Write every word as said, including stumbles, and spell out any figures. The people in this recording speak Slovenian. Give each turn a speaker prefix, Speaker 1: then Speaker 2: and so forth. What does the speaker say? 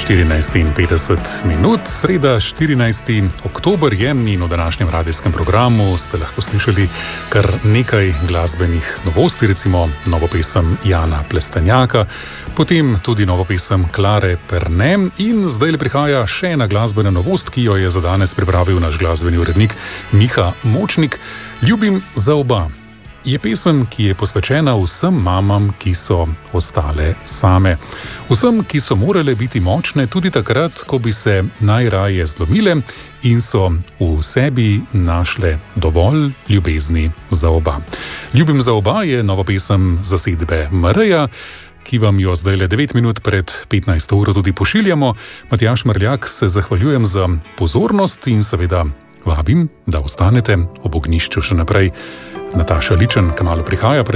Speaker 1: štirinajst in petdeset minut, sreda štirinajsti oktober je in v današnjem radijskem programu ste lahko slišali kar nekaj glasbenih novosti, recimo novo pesem Jana Plestenjaka, potem tudi novo pesem Klare Perne in zdaj le prihaja še ena glasbena novost, ki jo je za danes pripravil naš glasbeni urednik Miha Močnik. Ljubim za oba je pesem, ki je posvečena vsem mamam, ki so ostale same. Vsem, ki so morale biti močne tudi takrat, ko bi se najraje zlomile in so v sebi našle dovolj ljubezni za oba. Ljubim za oba je nova pesem zasedbe Mareja, ki vam jo zdaj le devet minut pred petnajsto uro tudi pošiljamo. Matjaž Mrljak se zahvaljujem za pozornost in seveda vabim, da ostanete ob ognjišču še naprej. Nataša Ličen kmalu prihaja.